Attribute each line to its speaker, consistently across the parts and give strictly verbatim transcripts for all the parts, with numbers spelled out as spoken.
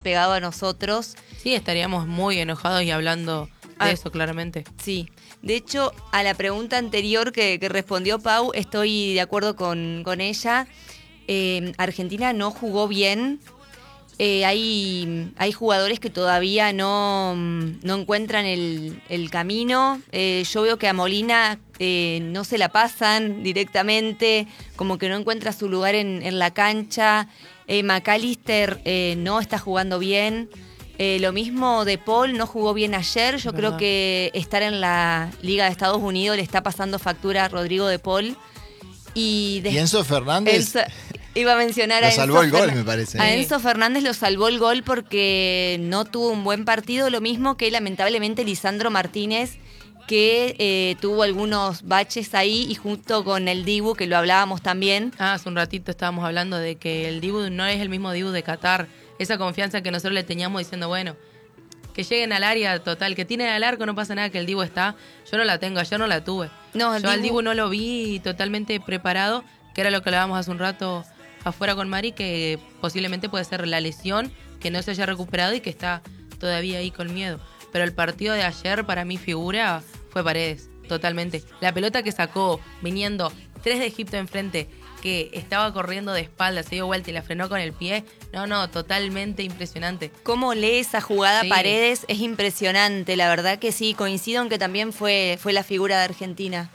Speaker 1: pegado a nosotros.
Speaker 2: Sí, estaríamos muy enojados y hablando de
Speaker 1: Ah,
Speaker 2: eso, claramente.
Speaker 1: Sí. De hecho, a la pregunta anterior que, que respondió Pau, estoy de acuerdo con, con ella. Eh, Argentina no jugó bien. Eh, hay, hay jugadores que todavía no, no encuentran el, el camino. Eh, yo veo que a Molina eh, no se la pasan directamente, como que no encuentra su lugar en, en la cancha. Eh, McAllister eh, no está jugando bien. Eh, lo mismo de Paul, no jugó bien ayer. Yo creo que estar en la Liga de Estados Unidos le está pasando factura a Rodrigo de Paul. Y, de,
Speaker 3: y Enzo Fernández
Speaker 1: Enzo, iba a mencionar
Speaker 3: lo
Speaker 1: a Enzo
Speaker 3: salvó el gol,
Speaker 1: Fernández.
Speaker 3: me parece.
Speaker 1: A Enzo Fernández lo salvó el gol porque no tuvo un buen partido. Lo mismo que lamentablemente Lisandro Martínez, que eh, tuvo algunos baches ahí, y junto con el Dibu, que lo hablábamos también.
Speaker 2: Ah, hace un ratito estábamos hablando de que el Dibu no es el mismo Dibu de Qatar. Esa confianza que nosotros le teníamos diciendo, bueno, que lleguen al área total, que tienen al arco, no pasa nada, que el Dibu está. Yo no la tengo, ayer no la tuve.
Speaker 1: No, el
Speaker 2: Yo al
Speaker 1: Dibu-
Speaker 2: Dibu no lo vi totalmente preparado, que era lo que hablábamos hace un rato afuera con Mari, que posiblemente puede ser la lesión, que no se haya recuperado y que está todavía ahí con miedo. Pero el partido de ayer, para mí, figura, fue Paredes, totalmente. La pelota que sacó, viniendo tres de Egipto enfrente, que estaba corriendo de espaldas, se dio vuelta y la frenó con el pie. No, no, totalmente impresionante.
Speaker 1: Cómo lee esa jugada
Speaker 2: Sí.
Speaker 1: Paredes es impresionante, la verdad que sí, coincido en que también fue, fue la figura de Argentina.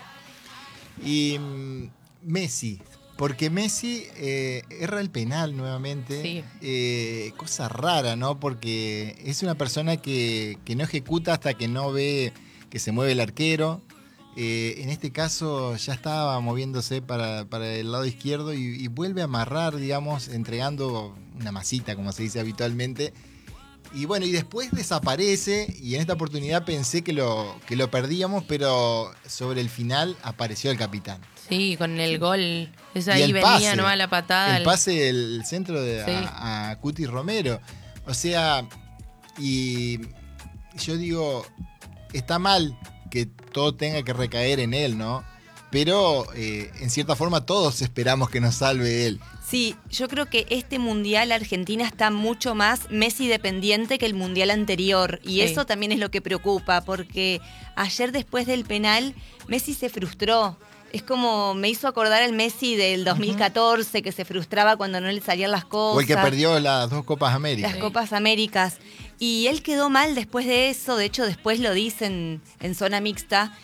Speaker 3: Y mm, Messi, porque Messi eh, erra el penal nuevamente.
Speaker 2: Sí.
Speaker 3: Eh, cosa rara, ¿no? Porque es una persona que, que no ejecuta hasta que no ve que se mueve el arquero. Eh, en este caso ya estaba moviéndose para, para el lado izquierdo y, y vuelve a amarrar, digamos, entregando una masita, como se dice habitualmente. Y bueno, y después desaparece, y en esta oportunidad pensé que lo, que lo perdíamos, pero sobre el final apareció el capitán.
Speaker 2: Sí, con el gol. Esa
Speaker 3: Y
Speaker 2: ahí
Speaker 3: el
Speaker 2: venía
Speaker 3: pase,
Speaker 2: nomás la patada.
Speaker 3: El pase del centro de,
Speaker 2: Sí.
Speaker 3: a, a Cuti Romero. O sea, y yo digo, está mal que todo tenga que recaer en él, ¿no? Pero eh, en cierta forma todos esperamos que nos salve él.
Speaker 1: Sí, yo creo que este Mundial Argentina está mucho más Messi dependiente que el Mundial anterior. Y
Speaker 2: Sí.
Speaker 1: eso también es lo que preocupa, porque ayer después del penal, Messi se frustró. Es como, me hizo acordar el Messi del dos mil catorce, que se frustraba cuando no le salían las cosas.
Speaker 3: O el que perdió las dos Copas América.
Speaker 1: Las Copas Américas. Y él quedó mal después de eso. De hecho, después lo dicen en zona mixta.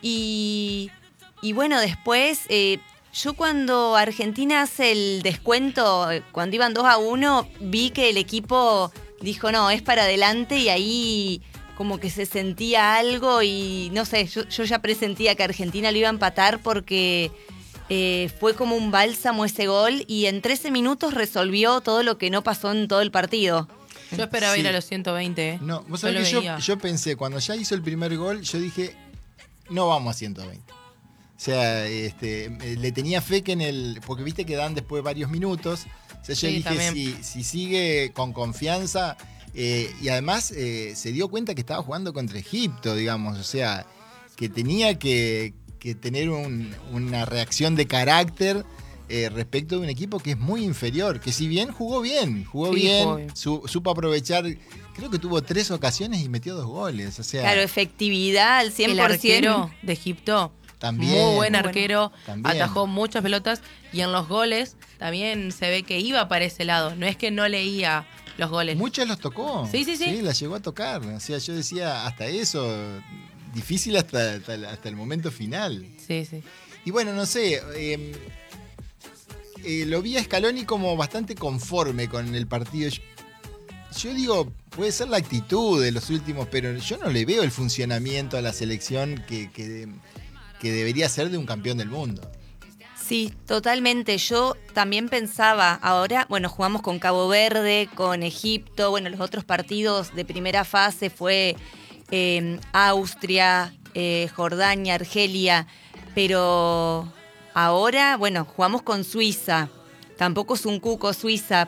Speaker 1: Y, y bueno, después, eh, yo cuando Argentina hace el descuento, eh, cuando iban dos a uno, vi que el equipo dijo, no, es para adelante, y ahí como que se sentía algo y no sé, yo, yo ya presentía que Argentina lo iba a empatar porque eh, fue como un bálsamo ese gol, y en trece minutos resolvió todo lo que no pasó en todo el partido.
Speaker 2: Yo esperaba
Speaker 3: Sí.
Speaker 2: ir a los ciento veinte, ¿eh?
Speaker 3: No, vos
Speaker 2: Yo
Speaker 3: sabés
Speaker 2: lo
Speaker 3: que yo,
Speaker 2: veía.
Speaker 3: yo pensé, cuando ya hizo el primer gol, yo dije, no vamos a ciento veinte. O sea, este, eh, le tenía fe que en el... Porque viste que dan después varios minutos. O sea, yo
Speaker 2: Sí,
Speaker 3: dije,
Speaker 2: también.
Speaker 3: si, si sigue con confianza... eh, y además eh, se dio cuenta que estaba jugando contra Egipto, digamos. O sea, que tenía que, que tener un- una reacción de carácter eh, respecto de un equipo que es muy inferior. Que si bien jugó bien, jugó
Speaker 2: Sí,
Speaker 3: bien,
Speaker 2: jugó bien.
Speaker 3: su- supo aprovechar... Creo que tuvo tres ocasiones y metió dos goles. O sea,
Speaker 1: Claro, efectividad al cien
Speaker 2: El
Speaker 1: por ciento.
Speaker 2: arquero de Egipto,
Speaker 3: también.
Speaker 2: muy buen
Speaker 1: Muy
Speaker 2: arquero,
Speaker 3: También.
Speaker 2: atajó muchas pelotas, y en los goles también se ve que iba para ese lado, no es que no leía los goles.
Speaker 3: Muchos los tocó.
Speaker 2: Sí, sí, sí.
Speaker 3: Sí, las llegó a tocar. O sea, yo decía, hasta eso, difícil hasta, hasta, el- hasta el momento final.
Speaker 2: Sí, sí.
Speaker 3: Y bueno, no sé, eh, eh, lo vi a Scaloni como bastante conforme con el partido. Yo, yo digo, puede ser la actitud de los últimos, pero yo no le veo el funcionamiento a la selección que, que, que debería ser de un campeón del mundo.
Speaker 1: Sí, totalmente. Yo también pensaba, ahora, bueno, jugamos con Cabo Verde, con Egipto, bueno, los otros partidos de primera fase fue eh, Austria, eh, Jordania, Argelia, pero ahora, bueno, jugamos con Suiza, tampoco es un cuco Suiza,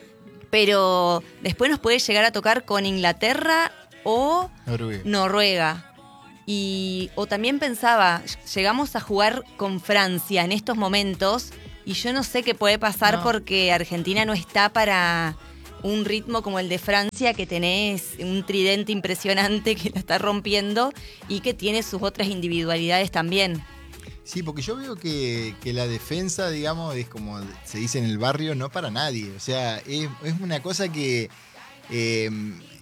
Speaker 1: pero después nos puede llegar a tocar con Inglaterra o
Speaker 3: Noruega.
Speaker 1: Noruega. Y, o también pensaba, llegamos a jugar con Francia en estos momentos y yo no sé qué puede pasar
Speaker 2: No.
Speaker 1: porque Argentina no está para, un ritmo como el de Francia, que tenés un tridente impresionante que la está rompiendo y que tiene sus otras individualidades también.
Speaker 3: Sí, porque yo veo que, que la defensa, digamos, es como se dice en el barrio, no para nadie. O sea, es, es una cosa que eh,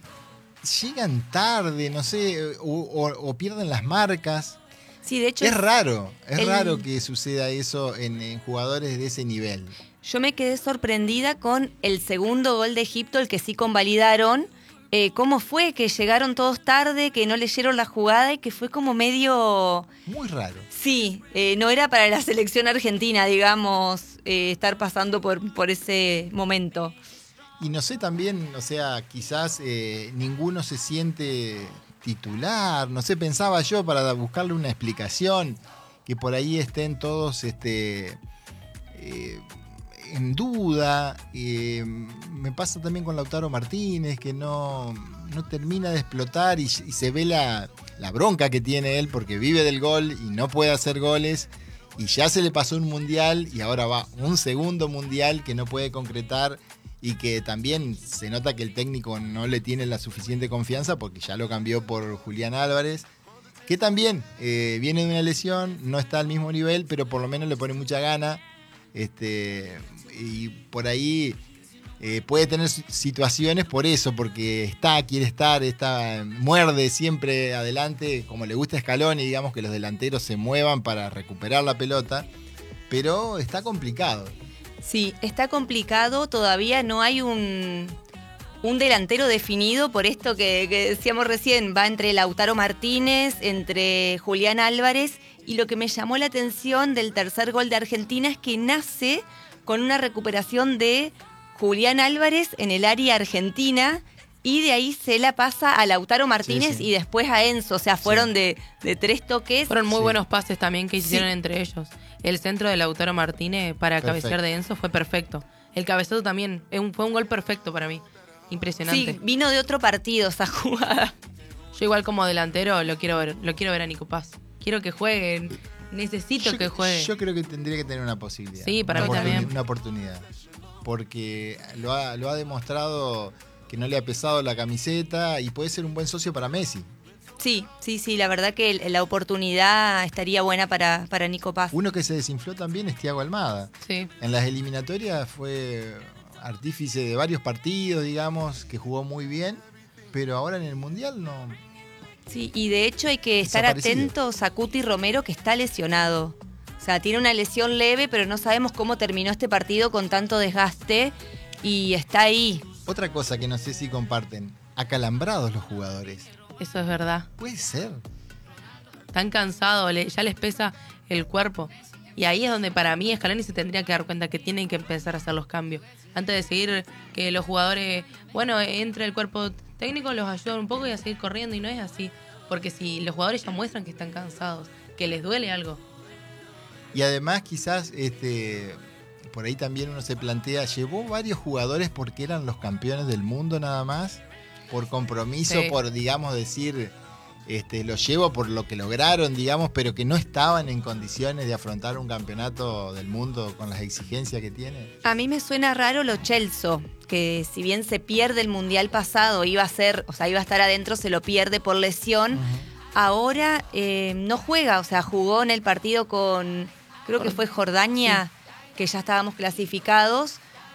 Speaker 3: llegan tarde, no sé, o, o, o pierden las marcas.
Speaker 1: Sí, de hecho
Speaker 3: es raro, es
Speaker 1: el...
Speaker 3: raro que suceda eso en, en jugadores de ese nivel.
Speaker 1: Yo me quedé sorprendida con el segundo gol de Egipto, el que sí convalidaron. Eh, ¿Cómo fue? Que llegaron todos tarde, que no leyeron la jugada y que fue como medio...
Speaker 3: Muy raro.
Speaker 1: Sí, eh, no era para la selección argentina, digamos, eh, estar pasando por, por ese momento.
Speaker 3: Y no sé también, o sea, quizás eh, ninguno se siente titular, no sé, pensaba yo para buscarle una explicación, que por ahí estén todos este, eh, en duda. Eh, me pasa también con Lautaro Martínez, que no, no termina de explotar y, y se ve la, la bronca que tiene él porque vive del gol y no puede hacer goles. Y ya se le pasó un mundial y ahora va un segundo mundial que no puede concretar y que también se nota que el técnico no le tiene la suficiente confianza porque ya lo cambió por Julián Álvarez, que también eh, viene de una lesión, no está al mismo nivel, pero por lo menos le pone mucha gana. Este, y por ahí eh, puede tener situaciones por eso, porque está, quiere estar, está, muerde siempre adelante, como le gusta a Scaloni, digamos que los delanteros se muevan para recuperar la pelota, pero está complicado.
Speaker 1: Sí, está complicado, todavía no hay un, un delantero definido, por esto que, que decíamos recién, va entre Lautaro Martínez, entre Julián Álvarez, y lo que me llamó la atención del tercer gol de Argentina es que nace con una recuperación de Julián Álvarez en el área argentina, y de ahí se la pasa a Lautaro Martínez sí, sí. y después a Enzo, o sea, fueron sí. de, de tres toques.
Speaker 2: Fueron muy
Speaker 1: sí.
Speaker 2: buenos pases también que hicieron sí. entre ellos. El centro de Lautaro Martínez para perfecto. cabecear de Enzo fue perfecto. El cabezazo también, fue un gol perfecto para mí. Impresionante.
Speaker 1: Sí, vino de otro partido esa jugada.
Speaker 2: Yo igual como delantero lo quiero ver, lo quiero ver a Nico Paz. Quiero que juegue, necesito
Speaker 3: yo,
Speaker 2: que juegue.
Speaker 3: Yo creo que tendría que tener una posibilidad.
Speaker 2: Sí, para
Speaker 3: una
Speaker 2: mí también.
Speaker 3: Una oportunidad. Porque lo ha, lo ha demostrado que no le ha pesado la camiseta y puede ser un buen socio para Messi.
Speaker 1: Sí, sí, sí, la verdad que la oportunidad estaría buena para, para Nico Paz.
Speaker 3: Uno que se desinfló también es Thiago Almada.
Speaker 2: Sí.
Speaker 3: En las eliminatorias fue artífice de varios partidos, digamos, que jugó muy bien, pero ahora en el Mundial no...
Speaker 1: Sí, y de hecho hay que estar atentos a Cuti Romero, que está lesionado. O sea, tiene una lesión leve, pero no sabemos cómo terminó este partido con tanto desgaste y está ahí.
Speaker 3: Otra cosa que no sé si comparten, acalambrados los jugadores.
Speaker 2: Eso es verdad.
Speaker 3: Puede ser.
Speaker 2: Están cansados, ya les pesa el cuerpo. Y ahí es donde para mí Scaloni se tendría que dar cuenta que tienen que empezar a hacer los cambios. Antes de seguir que los jugadores, bueno, entre el cuerpo técnico, los ayudan un poco y a seguir corriendo, y no es así. Porque si los jugadores ya muestran que están cansados, que les duele algo.
Speaker 3: Y además quizás este, por ahí también uno se plantea, llevó varios jugadores porque eran los campeones del mundo nada más, por compromiso, sí. por, digamos, decir, este, los llevo por lo que lograron, digamos, pero que no estaban en condiciones de afrontar un campeonato del mundo con las exigencias que tiene.
Speaker 1: A mí me suena raro lo Chelsea, que si bien se pierde el Mundial pasado, iba a ser, o sea, iba a estar adentro, se lo pierde por lesión. Uh-huh. Ahora eh, no juega, o sea, jugó en el partido con, creo que fue Jordania, sí. que ya estábamos clasificados,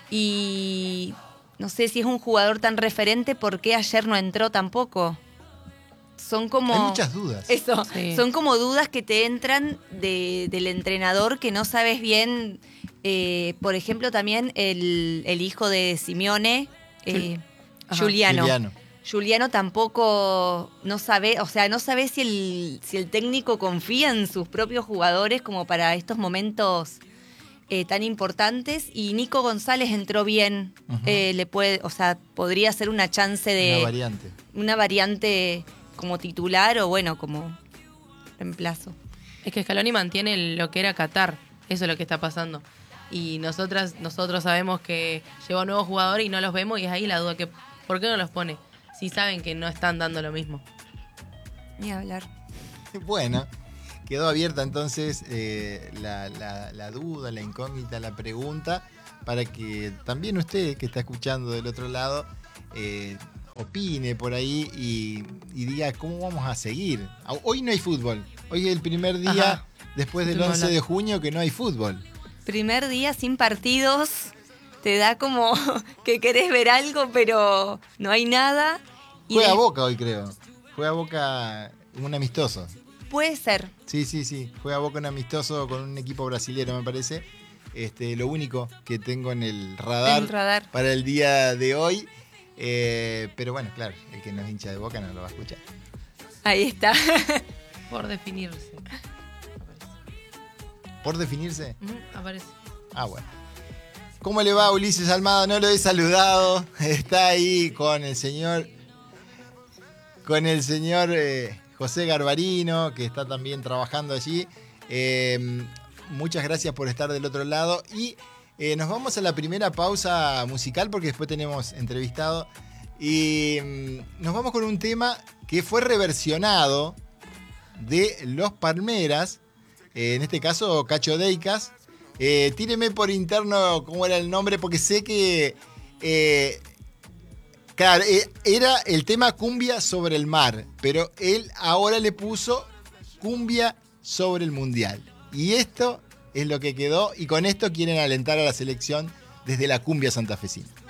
Speaker 1: y no sé si es un jugador tan referente, ¿por qué ayer no entró tampoco? Son como...
Speaker 3: Hay muchas dudas.
Speaker 1: Eso,
Speaker 2: sí.
Speaker 1: son como dudas que te entran de, del entrenador que no sabes bien. Eh, por ejemplo, también el, el hijo de Simeone, eh, Giuliano. Giuliano. Giuliano tampoco no sabe, o sea, no sabe si el, si el técnico confía en sus propios jugadores como para estos momentos eh, tan importantes. Y Nico González entró bien, uh-huh. eh, le puede, o sea, podría ser una chance de...
Speaker 3: Una variante.
Speaker 1: Una variante como titular o bueno, como reemplazo.
Speaker 2: Es que Scaloni mantiene lo que era Qatar, eso es lo que está pasando. Y nosotras, nosotros sabemos que llevó nuevos jugadores y no los vemos, y es ahí la duda, que ¿por qué no los pone? Si saben que no están dando lo mismo.
Speaker 1: Ni hablar.
Speaker 3: Bueno, quedó abierta entonces eh, la, la, la duda, la incógnita, la pregunta. para que también usted que está escuchando del otro lado eh, opine por ahí y, y diga cómo vamos a seguir. Hoy no hay fútbol, hoy es el primer día
Speaker 2: Ajá.
Speaker 3: después del once de junio que no hay fútbol.
Speaker 1: Primer día sin partidos, te da como que querés ver algo, pero no hay nada. Y
Speaker 3: Juega
Speaker 1: de-
Speaker 3: Boca hoy, creo. Juega Boca un amistoso.
Speaker 1: Puede ser.
Speaker 3: Sí, sí, sí. Juega Boca un amistoso con un equipo brasilero, me parece. Este, lo único que tengo en el radar,
Speaker 1: El radar.
Speaker 3: para el día de hoy. Eh, pero bueno, claro, el que no es hincha de Boca no lo va a escuchar.
Speaker 1: Ahí está.
Speaker 2: Por definirse.
Speaker 3: ¿Por definirse?
Speaker 2: Ujú, aparece.
Speaker 3: Ah, bueno. ¿Cómo le va, Ulises Almada? No lo he saludado. Está ahí con el señor... Con el señor eh, José Garbarino, que está también trabajando allí. Eh, muchas gracias por estar del otro lado. Y eh, nos vamos a la primera pausa musical porque después tenemos entrevistado. Y mm, nos vamos con un tema que fue reversionado de Los Palmeras. Eh, en este caso, Cacho Deicas. Eh, tíreme por interno cómo era el nombre porque sé que... Eh, Claro, eh, era el tema Cumbia sobre el mar, pero él ahora le puso Cumbia sobre el Mundial. Y esto es lo que quedó, y con esto quieren alentar a la selección desde la cumbia santafesina.